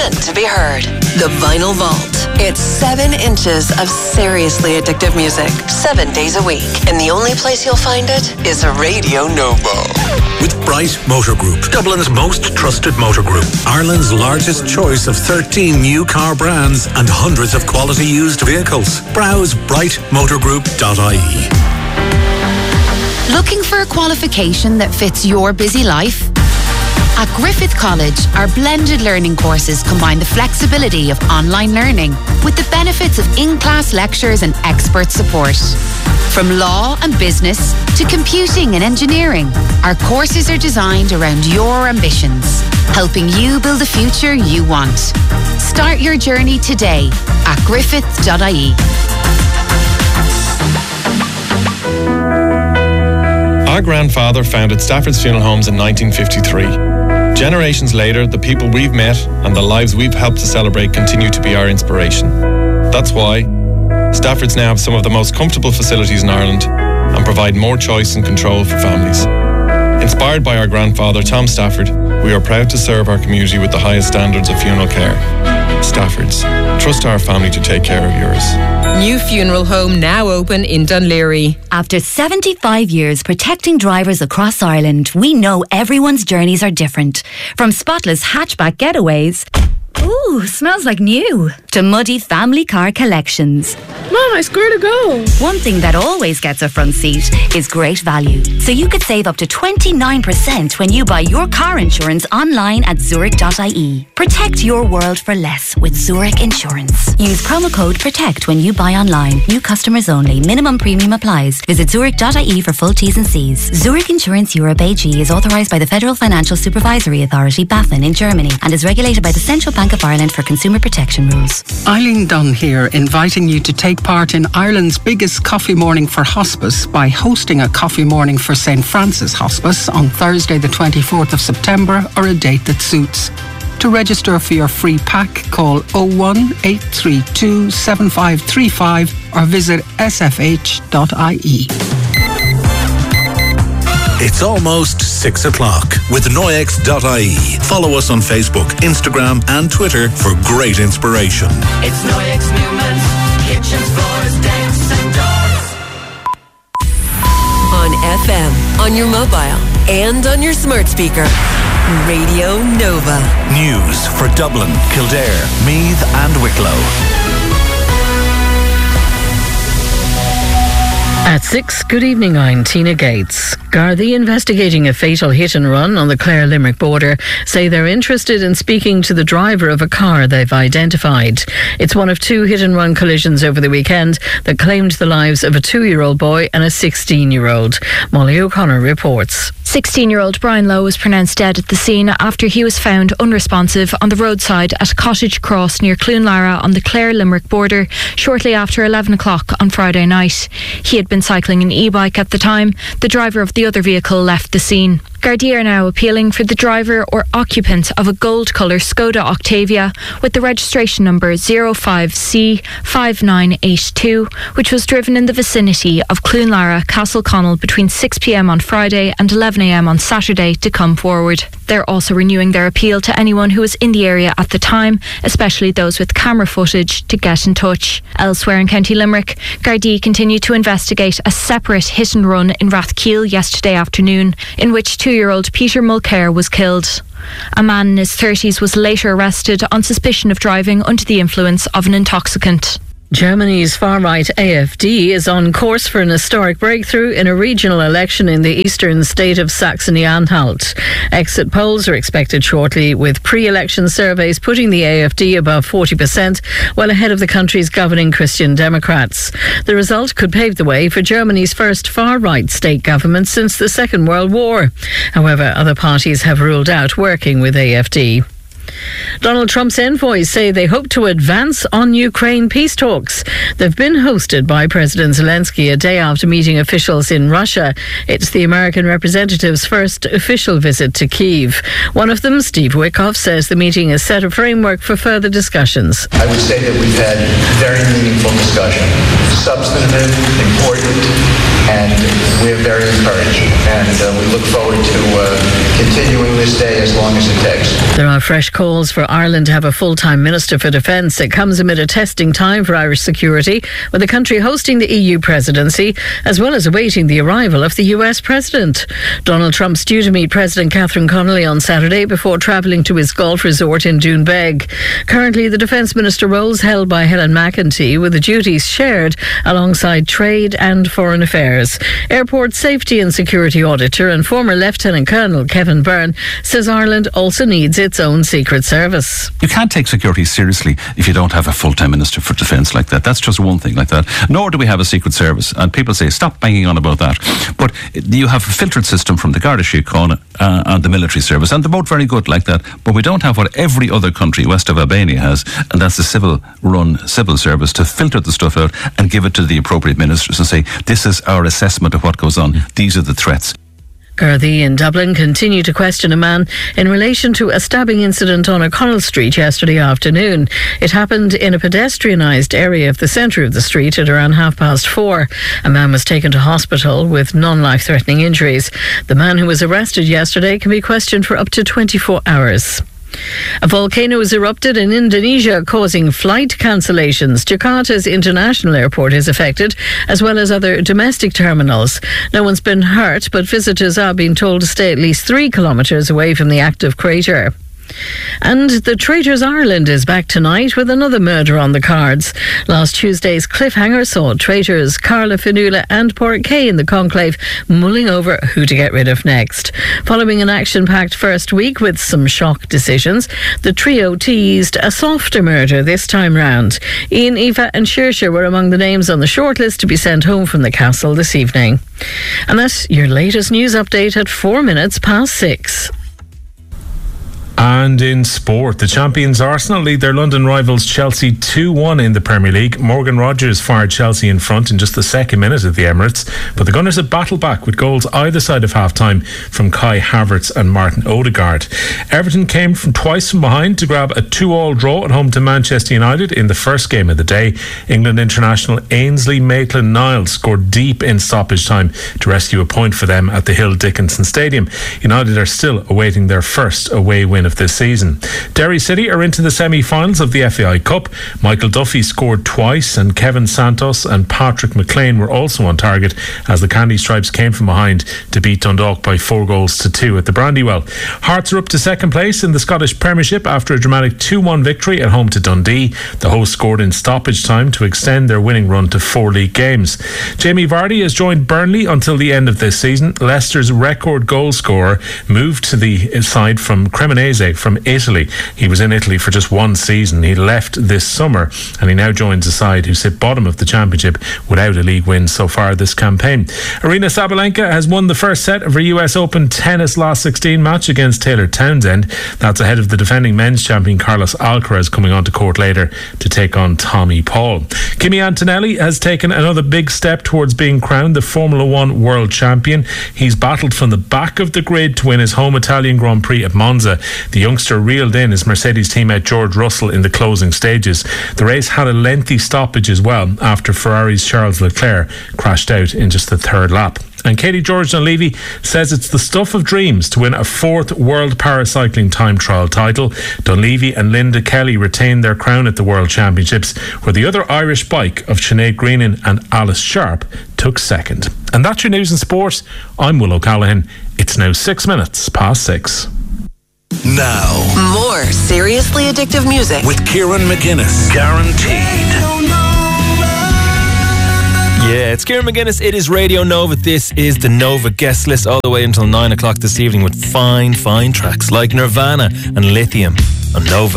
meant to be heard. The Vinyl Vault. It's 7 inches of seriously addictive music, 7 days a week. And the only place you'll find it is Radio Nova. With Bright Motor Group, Dublin's most trusted motor group. Ireland's largest choice of 13 new car brands and hundreds of quality used vehicles. Browse brightmotorgroup.ie. Looking for a qualification that fits your busy life? At Griffith College, our blended learning courses combine the flexibility of online learning with the benefits of in-class lectures and expert support. From law and business to computing and engineering, our courses are designed around your ambitions, helping you build the future you want. Start your journey today at griffith.ie. Our grandfather founded Stafford's Funeral Homes in 1953. Generations later, the people we've met and the lives we've helped to celebrate continue to be our inspiration. That's why Stafford's now have some of the most comfortable facilities in Ireland and provide more choice and control for families. Inspired by our grandfather, Tom Stafford, we are proud to serve our community with the highest standards of funeral care. Stafford's. Trust our family to take care of yours. New funeral home now open in Dunleary. After 75 years protecting drivers across Ireland, we know everyone's journeys are different. From spotless hatchback getaways, ooh, smells like new, to muddy family car collections. Mom, I scored a goal. One thing that always gets a front seat is great value. So you could save up to 29% when you buy your car insurance online at Zurich.ie. Protect your world for less with Zurich Insurance. Use promo code PROTECT when you buy online. New customers only. Minimum premium applies. Visit Zurich.ie for full T's and C's. Zurich Insurance Europe AG is authorised by the Federal Financial Supervisory Authority, BaFin, in Germany, and is regulated by the Central Bank of Ireland for consumer protection rules. Eileen Dunn here, inviting you to take part in Ireland's biggest coffee morning for hospice by hosting a coffee morning for St. Francis Hospice on Thursday the 24th of September, or a date that suits. To register for your free pack, call 01 832 7535 or visit sfh.ie. It's almost 6 o'clock with Noyex.ie. Follow us on Facebook, Instagram and Twitter for great inspiration. It's Noyex Newman, kitchens, floors, decks and doors. On FM, on your mobile and on your smart speaker. Radio Nova. News for Dublin, Kildare, Meath and Wicklow. At 6, good evening, I'm Tina Gates. Gardaí investigating a fatal hit and run on the Clare-Limerick border say they're interested in speaking to the driver of a car they've identified. It's one of 2 hit and run collisions over the weekend that claimed the lives of a 2-year-old boy and a 16-year-old. Molly O'Connor reports. 16-year-old Brian Lowe was pronounced dead at the scene after he was found unresponsive on the roadside at Cottage Cross near Cloonlara on the Clare-Limerick border shortly after 11 o'clock on Friday night. He had been cycling an e-bike at the time. The driver of the other vehicle left the scene. Gardaí are now appealing for the driver or occupant of a gold-colour Skoda Octavia with the registration number 05C5982, which was driven in the vicinity of Cloonlara, Castleconnell between 6 p.m. on Friday and 11 a.m. on Saturday to come forward. They're also renewing their appeal to anyone who was in the area at the time, especially those with camera footage, to get in touch. Elsewhere in County Limerick, Gardaí continue to investigate a separate hit and run in Rathkeel yesterday afternoon, in which 2-year-old Peter Mulcair was killed. A man in his 30s was later arrested on suspicion of driving under the influence of an intoxicant. Germany's far-right AfD is on course for an historic breakthrough in a regional election in the eastern state of Saxony-Anhalt. Exit polls are expected shortly, with pre-election surveys putting the AfD above 40%, well ahead of the country's governing Christian Democrats. The result could pave the way for Germany's first far-right state government since the Second World War. However, other parties have ruled out working with AfD. Donald Trump's envoys say they hope to advance on Ukraine peace talks. They've been hosted by President Zelensky a day after meeting officials in Russia. It's the American representative's first official visit to Kyiv. One of them, Steve Wickoff, says the meeting has set a framework for further discussions. I would say that we've had very meaningful discussion, substantive, important, and we're very encouraged. And we look forward to continuing this day as long as it takes. There are fresh calls for Ireland to have a full-time Minister for Defence. It comes amid a testing time for Irish security, with the country hosting the EU presidency, as well as awaiting the arrival of the US President. Donald Trump's due to meet President Catherine Connolly on Saturday before travelling to his golf resort in Doonbeg. Currently, the Defence Minister role is held by Helen McEntee, with the duties shared alongside Trade and Foreign Affairs. Airport Safety and Security Auditor and former Lieutenant Colonel Kevin Byrne says Ireland also needs its own Secret Service. You can't take security seriously if you don't have a full-time Minister for Defence like that. That's just one thing like that. Nor do we have a Secret Service. And people say, stop banging on about that. But you have a filtered system from the Garda Síochána and the military service, and they're both very good like that. But we don't have what every other country west of Albania has, and that's the civil-run civil service to filter the stuff out and give it to the appropriate ministers and say, this is our assessment of what goes on. These are the threats. Gardaí in Dublin continue to question a man in relation to a stabbing incident on O'Connell Street yesterday afternoon. It happened in a pedestrianised area of the centre of the street at around 4:30. A man was taken to hospital with non-life-threatening injuries. The man who was arrested yesterday can be questioned for up to 24 hours. A volcano has erupted in Indonesia, causing flight cancellations. Jakarta's international airport is affected, as well as other domestic terminals. No one's been hurt, but visitors are being told to stay at least 3 kilometres away from the active crater. And the Traitors Ireland is back tonight with another murder on the cards. Last Tuesday's cliffhanger saw traitors Carla Fionnuala and Pádraig Kay in the conclave mulling over who to get rid of next. Following an action-packed first week with some shock decisions, the trio teased a softer murder this time round. Ian, Eva and Saoirse were among the names on the shortlist to be sent home from the castle this evening. And that's your latest news update at 6:04. And in sport, the champions Arsenal lead their London rivals Chelsea 2-1 in the Premier League. Morgan Rogers fired Chelsea in front in just the second minute at the Emirates, but the Gunners have battled back with goals either side of half-time from Kai Havertz and Martin Odegaard. Everton came from twice from behind to grab a 2-2 draw at home to Manchester United in the first game of the day. England international Ainsley Maitland-Niles scored deep in stoppage time to rescue a point for them at the Hill Dickinson Stadium. United are still awaiting their first away win of this season. Derry City are into the semi-finals of the FAI Cup. Michael Duffy scored twice, and Kevin Santos and Patrick McLean were also on target as the Candy Stripes came from behind to beat Dundalk by 4-2 at the Brandywell. Hearts are up to second place in the Scottish Premiership after a dramatic 2-1 victory at home to Dundee. The hosts scored in stoppage time to extend their winning run to 4 league games. Jamie Vardy has joined Burnley until the end of this season. Leicester's record goal scorer moved to the side from Cremonese from Italy. He was in Italy for just one season. He left this summer and he now joins a side who sit bottom of the championship without a league win so far this campaign. Aryna Sabalenka has won the first set of her US Open tennis last 16 match against Taylor Townsend. That's ahead of the defending men's champion Carlos Alcaraz coming onto court later to take on Tommy Paul. Kimi Antonelli has taken another big step towards being crowned the Formula One world champion. He's battled from the back of the grid to win his home Italian Grand Prix at Monza. The youngster reeled in his Mercedes teammate George Russell in the closing stages. The race had a lengthy stoppage as well after Ferrari's Charles Leclerc crashed out in just the third lap. And Katie George Dunleavy says it's the stuff of dreams to win a 4th World Paracycling Time Trial title. Dunleavy and Linda Kelly retained their crown at the World Championships, where the other Irish bike of Sinead Greenan and Alice Sharp took second. And that's your news and sport. I'm Will O'Callaghan. It's now 6:06. Now, more seriously addictive music with Kieran McGuinness. Guaranteed. Yeah, it's Kieran McGuinness. It is Radio Nova. This is the Nova guest list all the way until 9 o'clock this evening with fine tracks like Nirvana and Lithium on Nova.